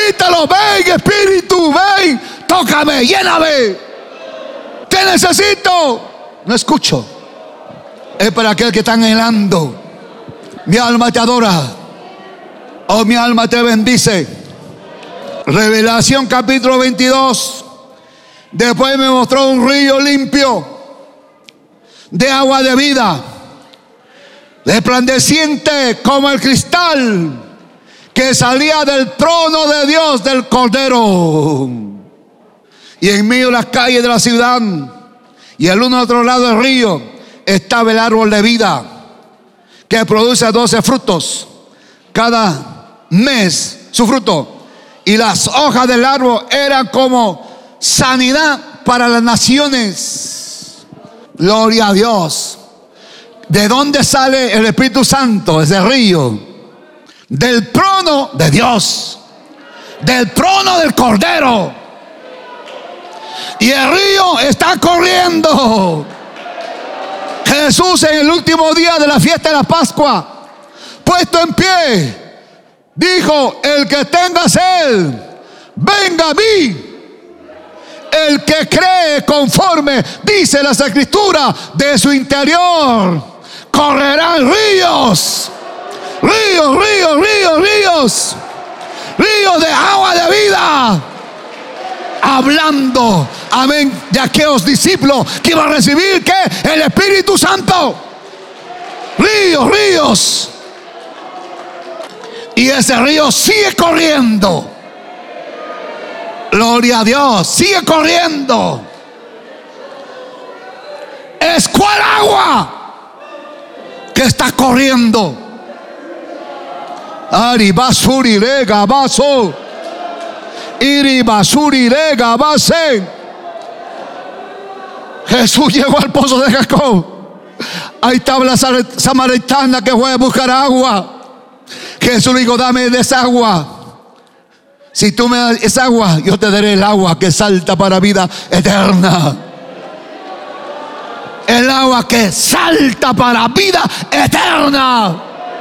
Invítalo, ven Espíritu, ven, tócame, lléname. Te necesito. No escucho. Es para aquel que está anhelando. Mi alma te adora. Oh, mi alma te bendice. Revelación capítulo 22. Después me mostró un río limpio de agua de vida, resplandeciente como el cristal, que salía del trono de Dios, del Cordero. Y en medio de las calles de la ciudad y al uno otro lado del río estaba el árbol de vida, que produce 12 frutos, cada mes su fruto. Y las hojas del árbol eran como sanidad para las naciones. Gloria a Dios. ¿De dónde sale el Espíritu Santo? Ese río. Del trono de Dios, del trono del Cordero. Y el río está corriendo. Jesús, en el último día de la fiesta de la Pascua, puesto en pie, dijo: el que tenga sed, venga a mí. El que cree conforme dice las Escrituras, de su interior correrán ríos. Ríos, ríos, ríos, ríos. Ríos de agua de vida. Hablando, amén, de aquellos discípulos que iban a recibir, ¿qué? El Espíritu Santo. Ríos, ríos. Y ese río sigue corriendo. Gloria a Dios, sigue corriendo. ¿Es cuál agua que está corriendo? Ari basuri rega baso. Iri basuri rega base. Jesús llegó al pozo de Jacob. Ahí estaba la samaritana que fue a buscar agua. Jesús le dijo: dame de esa agua. Si tú me das esa agua, yo te daré el agua que salta para vida eterna. El agua que salta para vida eterna.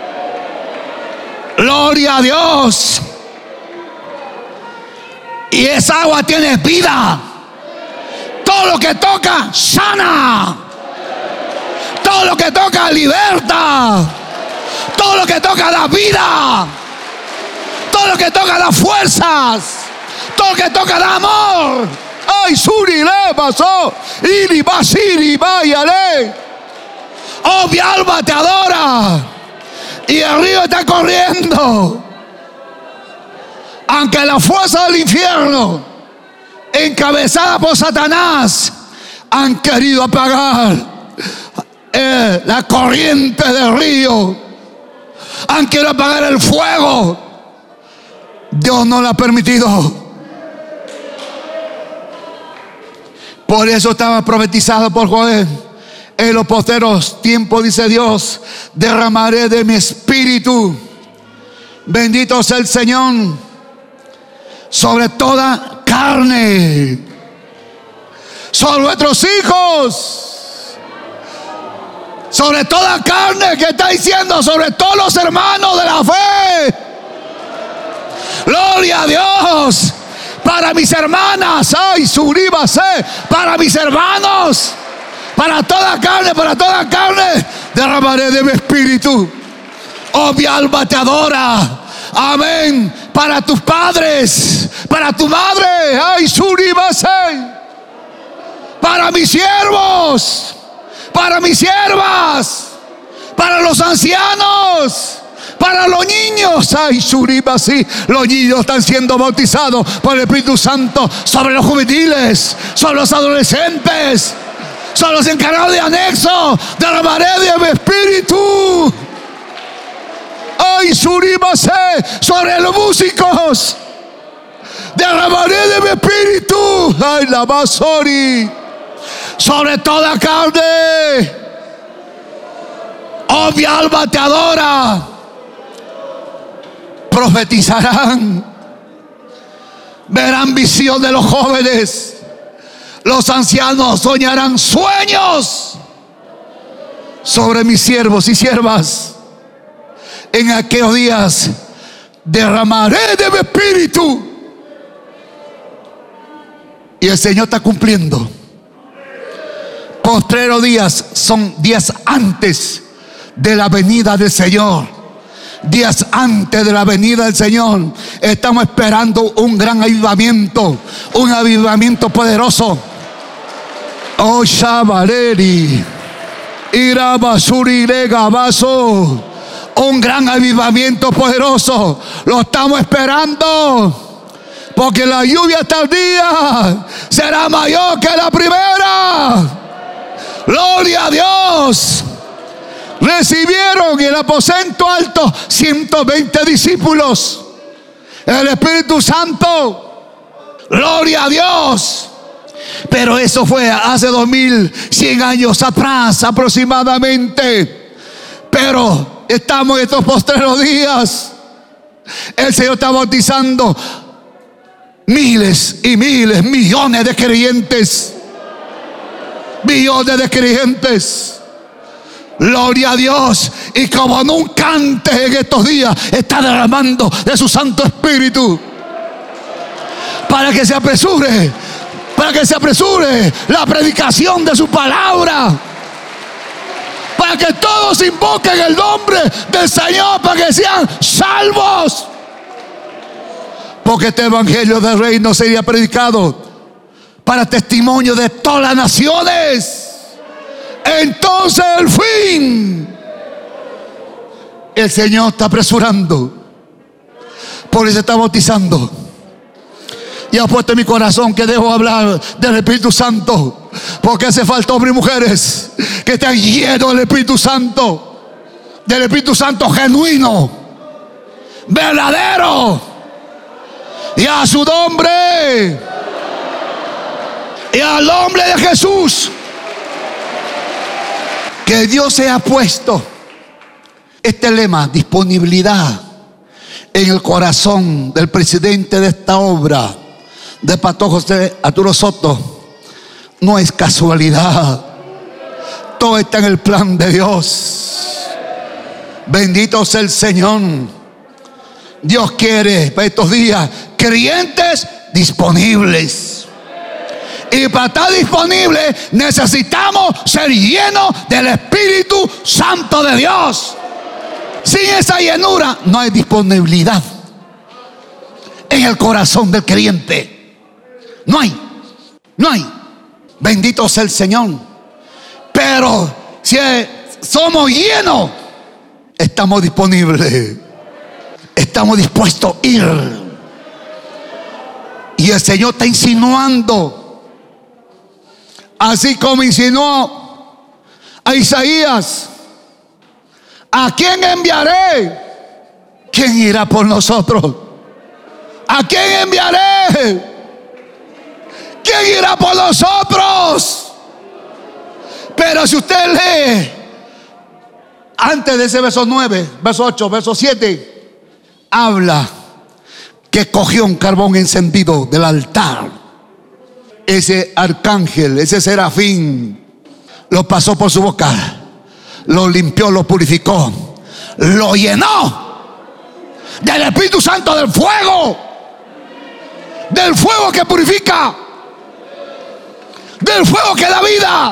Gloria a Dios. Y esa agua tiene vida. Todo lo que toca sana. Todo lo que toca liberta. Todo lo que toca da vida. Todo lo que toca da fuerzas. Todo lo que toca da amor. Ay, suri le pasó. Iri basiri váyale. Oh, mi alma te adora. Y el río está corriendo. Aunque la fuerza del infierno, encabezada por Satanás, han querido apagar la corriente del río, han querido apagar el fuego, Dios no lo ha permitido. Por eso estaba profetizado por Joel: en los posteros tiempos, dice Dios, derramaré de mi espíritu. Bendito sea el Señor. Sobre toda carne, sobre nuestros hijos, sobre toda carne, que está diciendo, sobre todos los hermanos de la fe. Gloria a Dios. Para mis hermanas, ay, suríbase, para mis hermanos, para toda carne, derramaré de mi espíritu. Oh, mi alma te adora. Amén. Para tus padres, para tu madre, ay, suríbase. Para mis siervos, para mis siervas, para los ancianos, para los niños. Ay, suribasi. Los niños están siendo bautizados por el Espíritu Santo. Sobre los juveniles, sobre los adolescentes, sobre los encargados de anexo, derramaré de mi espíritu. Ay, suribase. Sobre los músicos, derramaré de mi espíritu. Ay, la basori. Sobre toda carne. Oh, mi alma te adora. Profetizarán, verán visión de los jóvenes, los ancianos soñarán sueños. Sobre mis siervos y siervas, en aquellos días derramaré de mi espíritu. Y el Señor está cumpliendo. Postreros días son días antes de la venida del Señor. Días antes de la venida del Señor. Estamos esperando un gran avivamiento. Un avivamiento poderoso. Oh, Shabaleri. Irabasuri Gabaso. Un gran avivamiento poderoso. Lo estamos esperando. Porque la lluvia tardía será mayor que la primera. Gloria a Dios. Recibieron en el aposento alto 120 discípulos. El Espíritu Santo. Gloria a Dios. Pero eso fue hace 2100 años atrás aproximadamente. Pero estamos en estos postreros días. El Señor está bautizando miles y miles, millones de creyentes. Millones de creyentes. Gloria a Dios. Y como nunca antes en estos días está derramando de su Santo Espíritu. Para que se apresure la predicación de su palabra. Para que todos invoquen el nombre del Señor, para que sean salvos. Porque este evangelio del reino sería predicado para testimonio de todas las naciones. Entonces el fin. El Señor está apresurando. Por eso está bautizando. Y ha puesto en mi corazón que debo hablar del Espíritu Santo. Porque hace falta hombres y mujeres que estén llenos del Espíritu Santo. Del Espíritu Santo genuino, verdadero. Y a su nombre. Y al nombre de Jesús. Que Dios se ha puesto este lema, disponibilidad, en el corazón del presidente de esta obra, de Pastor José Arturo Soto. No es casualidad. Todo está en el plan de Dios. Bendito sea el Señor. Dios quiere para estos días creyentes disponibles. Y para estar disponibles necesitamos ser llenos del Espíritu Santo de Dios. Sin esa llenura no hay disponibilidad en el corazón del creyente. No hay. Bendito sea el Señor. Pero si somos llenos, estamos disponibles. Estamos dispuestos a ir. Y el Señor está insinuando. Así como insinuó a Isaías: ¿a quién enviaré? ¿Quién irá por nosotros? ¿A quién enviaré? ¿Quién irá por nosotros? Pero si usted lee antes de ese verso 9, verso 8, verso 7, habla que cogió un carbón encendido del altar. Ese arcángel, ese serafín, lo pasó por su boca, lo limpió, lo purificó, lo llenó del Espíritu Santo, del fuego que purifica, del fuego que da vida.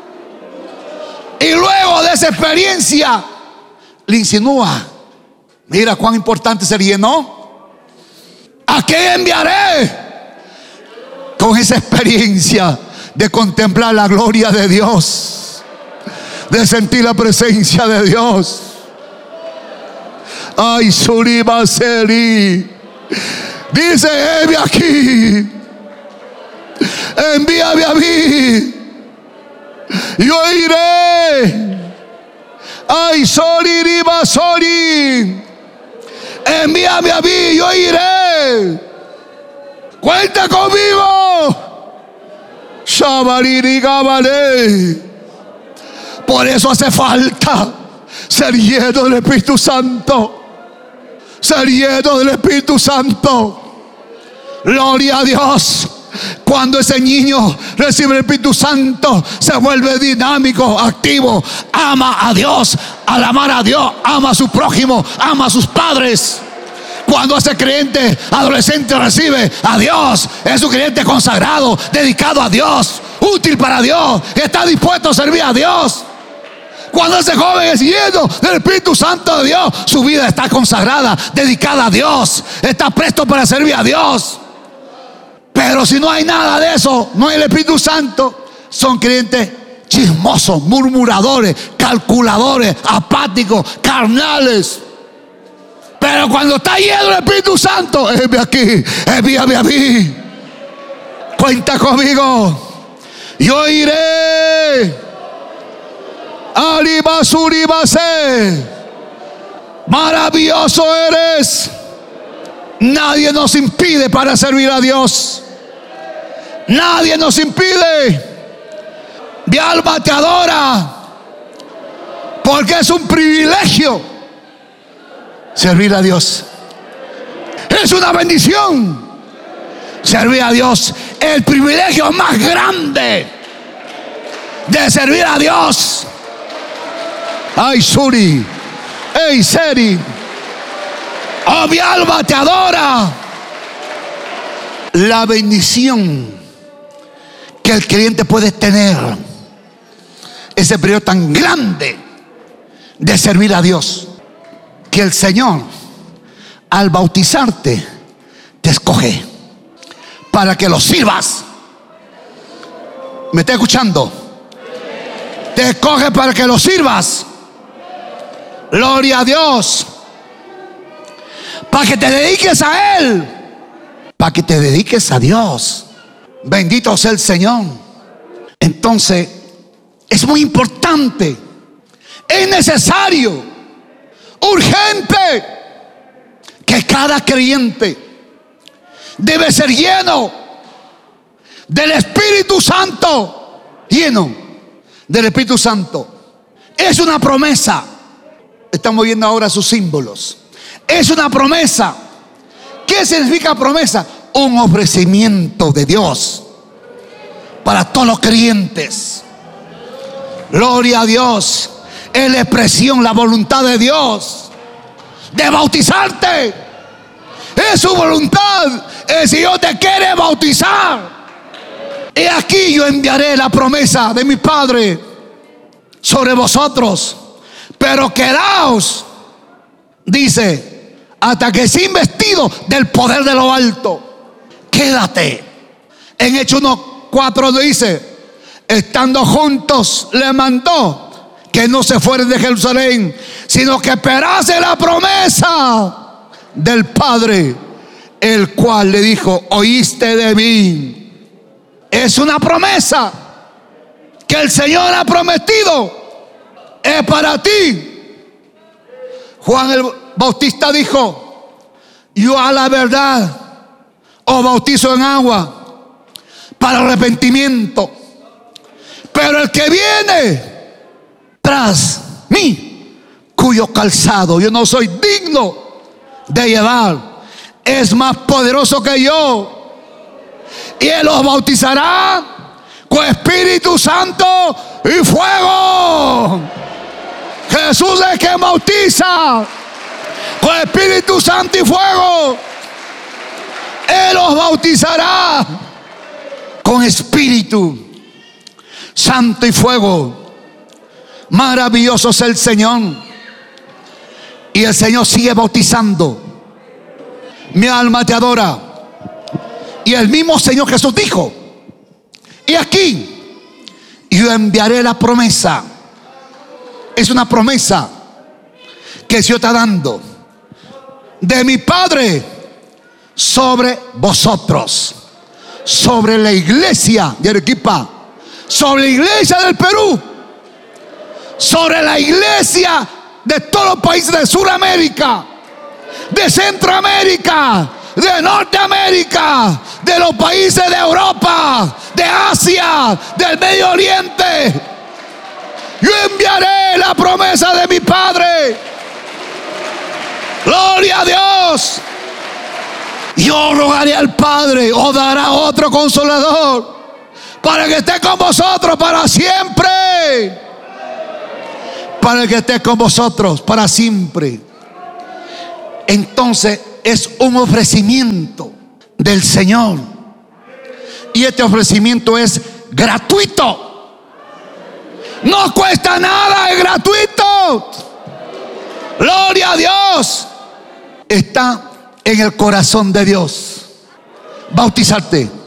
Y luego de esa experiencia le insinúa: mira cuán importante se llenó. ¿A qué enviaré? Con esa experiencia de contemplar la gloria de Dios, de sentir la presencia de Dios. Ay, Suribaseri. Dice: heme aquí, envíame a mí, yo iré. Ay, Soriribasori. Envíame a mí, yo iré. Cuenta conmigo. Shabaririgabale. Por eso hace falta ser lleno del Espíritu Santo. Ser lleno del Espíritu Santo. Gloria a Dios. Cuando ese niño recibe el Espíritu Santo, se vuelve dinámico, activo, ama a Dial amar a Dios, ama a su prójimo, ama a sus padres. Cuando ese creyente adolescente recibe a Dios, es un creyente consagrado, dedicado a Dios, útil para Dios, que está dispuesto a servir a Dios. Cuando ese joven es lleno del Espíritu Santo de Dios, su vida está consagrada, dedicada a Dios, está presto para servir a Dios. Pero si no hay nada de eso, no hay el Espíritu Santo, son creyentes chismosos, murmuradores, calculadores, apáticos, carnales. Pero cuando está lleno del Espíritu Santo, envíame aquí, envíame a mí. Cuenta conmigo. Yo iré. Aribasuribase. Maravilloso eres. Nadie nos impide para servir a Dios. Nadie nos impide. Mi alma te adora, porque es un privilegio servir a Dios. Es una bendición servir a Dios. El privilegio más grande de servir a Dios. Ay, Suri, ey, Seri. Oh, mi alma te adora. La bendición que el creyente puede tener, ese periodo tan grande de servir a Dios, que el Señor al bautizarte te escoge para que lo sirvas. ¿Me está escuchando? Te escoge para que lo sirvas. Gloria a Dios. Para que te dediques a Él, para que te dediques a Dios. Bendito sea el Señor. Entonces es muy importante, es necesario, urgente, que cada creyente debe ser lleno del Espíritu Santo. Lleno del Espíritu Santo. Es una promesa. Estamos viendo ahora sus símbolos. Es una promesa. ¿Qué significa promesa? Un ofrecimiento de Dios para todos los creyentes. Gloria a Dios. Es la expresión, la voluntad de Dios de bautizarte. Es su voluntad. El Señor te quiere bautizar. Y aquí yo enviaré la promesa de mi Padre sobre vosotros. Pero quedaos, dice, hasta que sea investido del poder de lo alto. Quédate. En Hechos 1:4 dice, estando juntos le mandó que no se fueren de Jerusalén, sino que esperase la promesa del Padre, el cual le dijo, oíste de mí. Es una promesa que el Señor ha prometido. Es para ti. Juan el Bautista dijo, yo a la verdad os bautizo en agua para arrepentimiento, pero el que viene tras mí, cuyo calzado yo no soy digno de llevar, es más poderoso que yo, y Él os bautizará con Espíritu Santo y fuego. Jesús es quien bautiza con Espíritu Santo y fuego. Él os bautizará con Espíritu Santo y fuego. Maravilloso es el Señor. Y el Señor sigue bautizando. Mi alma te adora. Y el mismo Señor Jesús dijo, y aquí yo enviaré la promesa. Es una promesa que el Señor está dando de mi Padre sobre vosotros, sobre la iglesia de Arequipa, sobre la iglesia del Perú, sobre la iglesia de todos los países de Sudamérica, de Centroamérica, de Norteamérica, de los países de Europa, de Asia, del Medio Oriente. Yo enviaré la promesa de mi Padre. Gloria a Dios. Yo rogaré al Padre, os dará otro consolador, para que esté con vosotros para siempre. Para que esté con vosotros para siempre. Entonces es un ofrecimiento del Señor. Y este ofrecimiento es gratuito. No cuesta nada, es gratuito. Gloria a Dios. Está en el corazón de Dios bautizarte.